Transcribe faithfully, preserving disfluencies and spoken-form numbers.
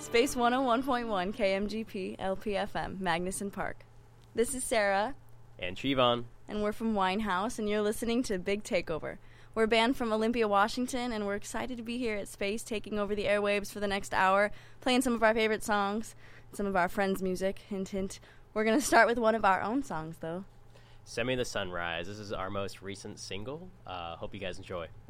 Space one oh one point one K M G P L P F M, Magnuson Park. This is Sarah. And Trevon. And we're from Winehouse, and you're listening to Big Takeover. We're a band from Olympia, Washington, and we're excited to be here at Space, taking over the airwaves for the next hour, playing some of our favorite songs, some of our friends' music, hint, hint. We're going to start with one of our own songs, though. Send Me the Sunrise. This is our most recent single. Uh, hope you guys enjoy.